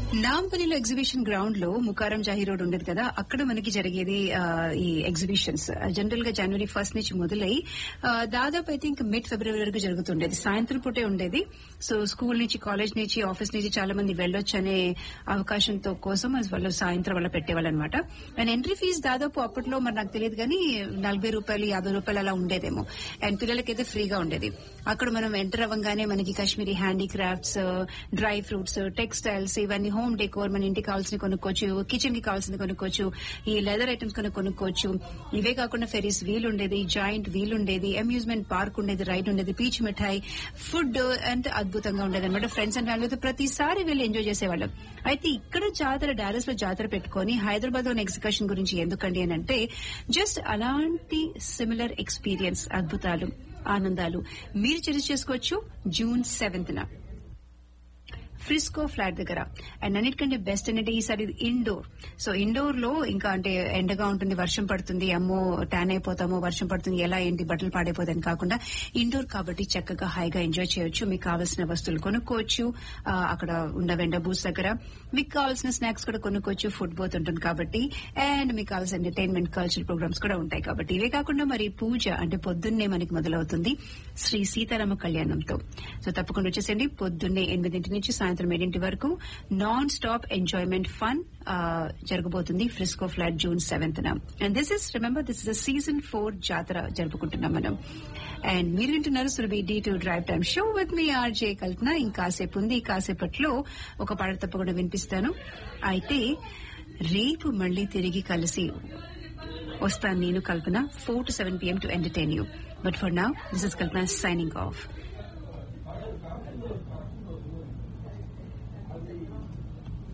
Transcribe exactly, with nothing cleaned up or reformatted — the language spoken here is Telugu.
నాంపల్లిలో ఎగ్జిబిషన్ గ్రౌండ్ లో ముకారం జాహీ రోడ్ ఉండేది కదా, అక్కడ మనకి జరిగేది ఆ, ఈ ఎగ్జిబిషన్స్ జనరల్ గా జనవరి ఫస్ట్ నుంచి మొదలై ఆ, దాదాపు అయితే ఇంకా మిడ్ ఫిబ్రవరి వరకు జరుగుతుండేది. సాయంత్రం పూటే ఉండేది. సో స్కూల్ నుంచి, కాలేజ్ నుంచి, ఆఫీస్ నుంచి చాలా మంది వెళ్ళొచ్చు అనే అవకాశంతో కోసం వాళ్ళు సాయంత్రం వల్ల పెట్టేవాళ్ళు అనమాట. అండ్ ఎంట్రీ ఫీజు దాదాపు అప్పట్లో మరి నాకు తెలియదు కానీ నలభై రూపాయలు యాభై రూపాయలు అలా ఉండేదేమో. అండ్ పిల్లలకైతే ఫ్రీగా ఉండేది. అక్కడ మనం ఎంటర్ అవ్వగానే మనకి Kashmiri handicrafts, dry fruits, textiles, ఇవన్నీ హోమ్ డెకోర్, మన ఇంటికి కావాల్సిన కొనుక్కోవచ్చు, కిచెన్ కి కావాల్సింది కొనుక్కోవచ్చు, ఈ లెదర్ ఐటమ్స్ కొన్ని కొనుక్కోవచ్చు. ఇవే కాకుండా ఫెరీస్ వీల్ ఉండేది, జాయింట్ వీల్ ఉండేది, అమ్యూజ్మెంట్ పార్క్ ఉండేది, రైడ్ ఉండేది, పీచ్ మిఠాయి, ఫుడ్ అంటే అద్భుతంగా ఉండేది అనమాట. ఫ్రెండ్స్ అండ్ ఫ్యామిలీతో ప్రతిసారి వెళ్ళి ఎంజాయ్ చేసేవాళ్ళం. అయితే ఇక్కడ జాతర, డాలస్ లో జాతర పెట్టుకుని హైదరాబాద్ లోని ఎగ్జిబిషన్ గురించి ఎందుకండి అని అంటే, జస్ట్ అలాంటి సిమిలర్ ఎక్స్పీరియన్స్, అద్భుతాలు, ఆనందాలు మీరు చెరిచి చేసుకోవచ్చు జూన్ సెవెంత్ న ఫ్రిస్కో ఫ్లాట్ దగ్గర. అండ్ అన్నిటికంటే బెస్ట్ ఏంటంటే ఈసారి ఇండోర్. సో ఇండోర్ లో ఇంకా అంటే ఎండగా ఉంటుంది, వర్షం పడుతుంది, అమ్మో ట్యాన్ అయిపోతామో, వర్షం పడుతుంది, ఎలా ఏంటి బట్టలు పాడైపోతాయని కాకుండా ఇండోర్ కాబట్టి చక్కగా హాయిగా ఎంజాయ్ చేయొచ్చు. మీకు కావాల్సిన వస్తువులు కొనుక్కోవచ్చు. ఆ, అక్కడ ఉన్న వెండ బూస్ దగ్గర మీకు కావాల్సిన స్నాక్స్ కూడా కొనుక్కోవచ్చు. ఫుడ్ బోత్ ఉంటుంది కాబట్టి. అండ్ మీకు కావాల్సిన ఎంటర్టైన్మెంట్, కల్చరల్ ప్రోగ్రామ్స్ కూడా ఉంటాయి కాబట్టి. ఇవే కాకుండా మరి పూజ అంటే పొద్దున్నే మనకి మొదలవుతుంది శ్రీ సీతారామ కళ్యాణంతో. సో తప్పకుండా వచ్చేసండి. పొద్దున్నే ఎనిమిదింటి నుంచి సాయంత్రం ఏడింటి వరకు నాన్ స్టాప్ ఎంజాయ్మెంట్ ఫన్ జరగబోతుంది ఫ్రిస్కో ఫ్లాట్ జూన్ సెవెంత్ న. And this is remember this is season four జాతర జరుపుకుంటున్నాం మనం. అండ్ మీరు వింటున్నారు Surabhi D two drive time show with me RJ కల్పన. ఇంకాసేపు ఉంది, కాసేపట్లో ఒక పాట తప్పకుండా వినిపిస్తాను. అయితే రేపు మళ్లీ తిరిగి కలిసి వస్తాను నేను కల్పన, four to seven PM to entertain you. But for now this is Kalpana signing off.